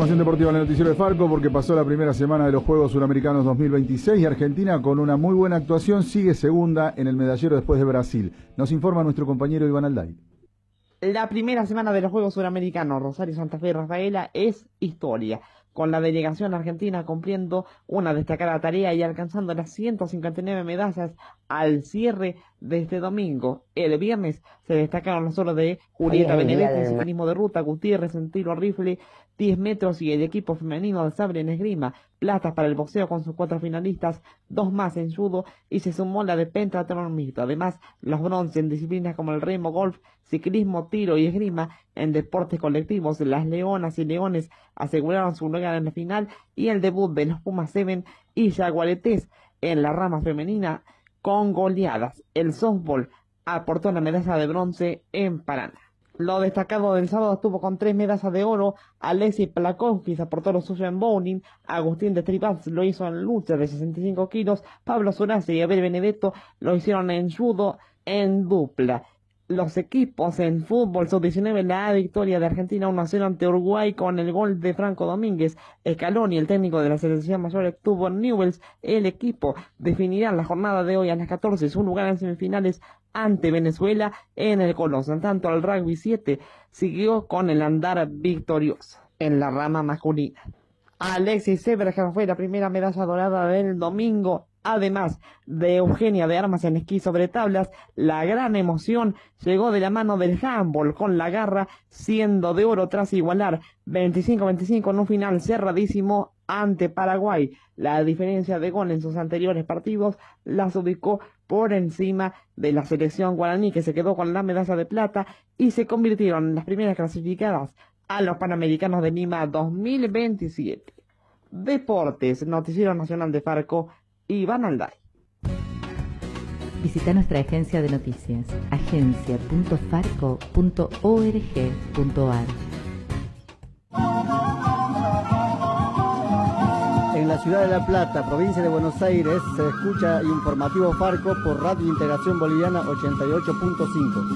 información deportiva en el noticiero de Farco porque pasó la primera semana de los Juegos Suramericanos 2026 y Argentina con una muy buena actuación sigue segunda en el medallero después de Brasil. Nos informa nuestro compañero Iván Alday. La primera semana de los Juegos Suramericanos Rosario Santa Fe y Rafaela es historia, con la delegación argentina cumpliendo una destacada tarea y alcanzando las 159 medallas al cierre de este domingo. El viernes se destacaron los oros de Julieta Benedetto en ciclismo de ruta, Gutiérrez en tiro rifle, 10 metros y el equipo femenino de sabre en esgrima, platas para el boxeo con sus 4 finalistas, 2 más en judo y se sumó la de pentatlón mixto. Además, los bronce en disciplinas como el remo, golf, ciclismo, tiro y esgrima. En deportes colectivos, las leonas y leones aseguraron su lugar en la final y el debut de los Pumas Seven y Yaguaretés en la rama femenina con goleadas. El softball aportó la medalla de bronce en Paraná. Lo destacado del sábado estuvo con 3 medallas de oro. Alexis Plakowski aportó lo suyo en bowling, Agustín de Stribats lo hizo en lucha de 65 kilos, Pablo Surace y Abel Benedetto lo hicieron en judo en dupla. Los equipos en fútbol sub-19, la victoria de Argentina 1-0 ante Uruguay con el gol de Franco Domínguez. Scaloni, el técnico de la selección mayor, estuvo en Newell's. El equipo definirá la jornada de hoy a las 14 su lugar en semifinales ante Venezuela en el Colón. En tanto, el rugby 7 siguió con el andar victorioso en la rama masculina. Alexis Severjan fue la primera medalla dorada del domingo. Además de Eugenia de Armas en esquí sobre tablas, la gran emoción llegó de la mano del handball con la garra siendo de oro tras igualar 25-25 en un final cerradísimo ante Paraguay. La diferencia de gol en sus anteriores partidos las ubicó por encima de la selección guaraní, que se quedó con la medalla de plata y se convirtieron en las primeras clasificadas a los Panamericanos de Lima 2027. Deportes, Noticiero Nacional de Farco, Iván Alday. Visita nuestra agencia de noticias, agencia.farco.org.ar. En la ciudad de La Plata, provincia de Buenos Aires, se escucha Informativo Farco por Radio Integración Boliviana 88.5.